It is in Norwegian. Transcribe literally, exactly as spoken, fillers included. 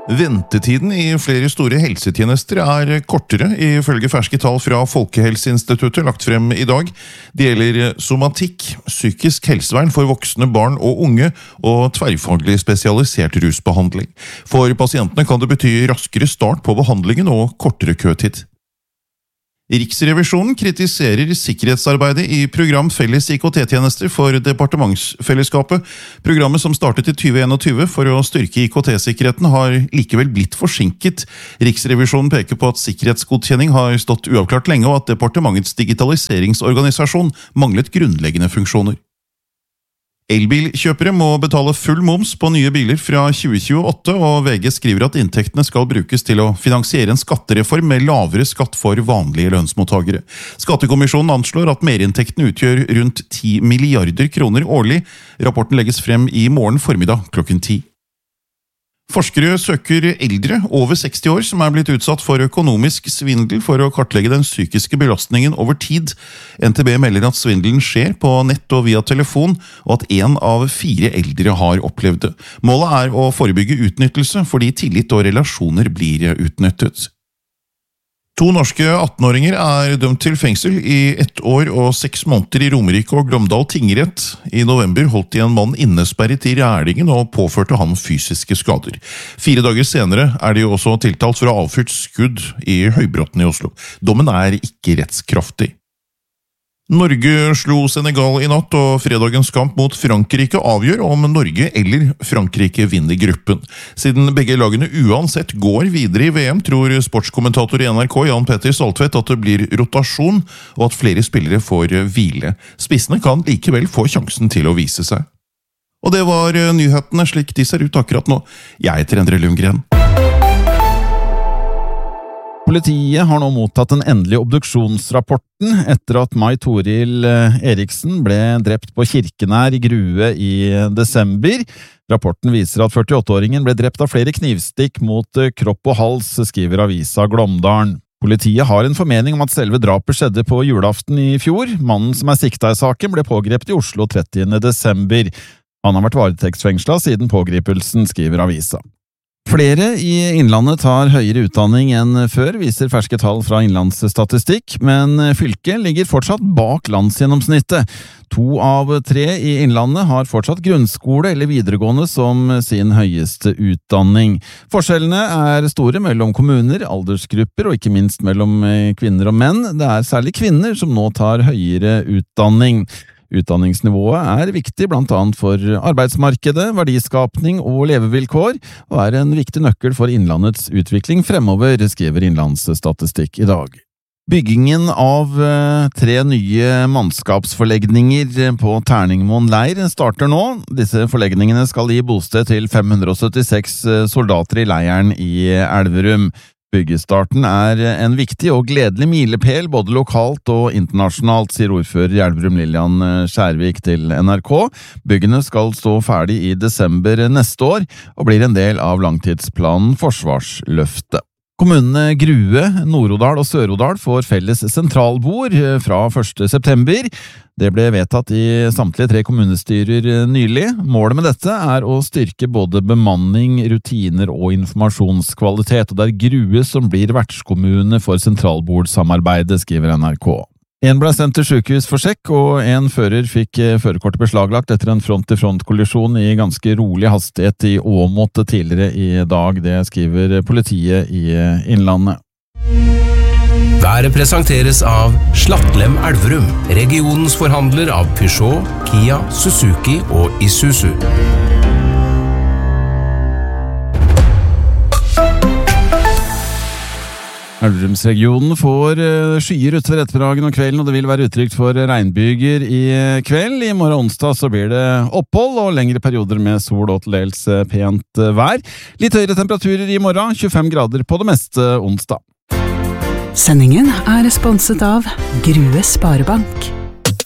Ventetiden i flere store helsetjenester er kortere, ifølge ferske tall fra Folkehelseinstituttet lagt frem i dag. Det gjelder somatikk, psykisk helsevern for voksne, barn og unge, og tverrfaglig spesialisert rusbehandling. For pasientene kan det bety raskere start på behandlingen og kortere køtid. Riksrevisjonen kritiserer sikkerhetsarbeidet i program Felles I K T-tjenester for departementsfellesskapet. Programmet som startet i tjue tjueen for å styrke I K T-sikkerheten har likevel blitt forsinket. Riksrevisjonen peker på at sikkerhetsgodkjenning har stått uavklart lenge, og at departementets digitaliseringsorganisasjon manglet grunnleggende funksjoner. Elbilkjøpere må betale full moms på nye biler fra tjue tjueåtte, og V G skriver at inntektene skal brukes til å finansiere en skattereform med lavere skatt for vanlige lønnsmottagere. Skattekommisjonen anslår at merinntektene utgjør rundt ti milliarder kroner årlig. Rapporten legges frem i morgen formiddag klokken ti. Forskere søker eldre over seksti år som er blitt utsatt for økonomisk svindel for å kartlegge den psykiske belastningen over tid. N T B melder at svindelen skjer på nett og via telefon, og at en av fire eldre har opplevd det. Målet er å forebygge utnyttelse fordi tillit og relasjoner blir utnyttet. To norske attenåringer er dømt til fengsel i ett år og seks måneder i Romerike og Glåmdal tingrett. I november holdt de en mann innesperret i Rælingen og påførte ham fysiske skader. Fire dager senere er de også tiltalt for å ha avfyrt skudd i Høybråten i Oslo. Dommen er ikke rettskraftig. Norge slo Senegal i natt, og fredagens kamp mot Frankrike avgjør om Norge eller Frankrike vinner gruppen. Siden begge lagene uansett går videre i V M, tror sportskommentator i N R K Jan Petter Saltvedt at det blir rotasjon, og at flere spillere får hvile. Spissene kan likevel få sjansen til å vise seg. Og det var nyhetene slik de ser ut akkurat nå. Jeg heter Endre Lundgren. Politiet har nå mottatt den endelige obduksjonsrapporten etter at Mai Toril Eriksen ble drept på Kirkenær i Grue i desember. Rapporten viser at førtiåtteåringen ble drept av flere knivstikk mot kropp og hals, skriver avisa Glåmdalen. Politiet har en formening om at selve drapet skjedde på julaften i fjor. Mannen som er sikta i saken ble pågrepet i Oslo trettiende desember. Han har vært varetektsfengslet siden pågripelsen, skriver avisa. Flere i Innlandet tar høyere utdanning enn før, viser ferske tall fra Innlandsstatistikk, men fylket ligger fortsatt bak landsgjennomsnittet. To av tre i Innlandet har fortsatt grunnskole eller videregående som sin høyeste utdanning. Forskjellene er store mellom kommuner, aldersgrupper og ikke minst mellom kvinner og menn. Det er særlig kvinner som nå tar høyere utdanning. Utdanningsnivået er viktig blant annet for arbeidsmarkedet, verdiskapning og levevilkår, og er en viktig nøkkel for Innlandets utvikling fremover, skriver Innlandsstatistikk i dag. Byggingen av tre nye mannskapsforlegninger på Terningmoen leir starter nå. Disse forlegningene skal gi bosted til fem hundre syttiseks soldater i leiren i Elverum. Byggestarten er en viktig og gledelig milepæl både lokalt og internasjonalt, sier ordfører i Elverum Lillian Skjærvik til N R K. Byggene skal stå ferdig i desember neste år, og blir en del av langtidsplanen Forsvarsløftet. Kommunene Grue, Nord-Odal og Sør-Odal får felles sentralbord fra første september. Det ble vedtatt i samtlige tre kommunestyrer nylig. Målet med dette er å styrke både bemanning, rutiner og informasjonskvalitet, og det er Grue som blir vertskommune for sentralbordsamarbeidet, skriver N R K. En ble sendt til sykehus for sjekk, og en fører fikk førerkortet beslaglagt etter en front-til-front-kollisjon i ganske rolig hastighet i Åmot tidligere i dag. Det skriver politiet i Innlandet. Været presenteres av Slattlem Elverum, regionens forhandler av Peugeot, Kia, Suzuki og Isuzu. Elverumsregionen får skyer utover ettermiddagen og kvelden, og det vil være utrygt for regnbyger i kveld. I morgen onsdag så blir det opphold og lengre perioder med sol og til dels pent vær. Litt høyere temperaturer i morgen, tjuefem grader på det meste onsdag. Sendingen er sponset av Grue Sparebank.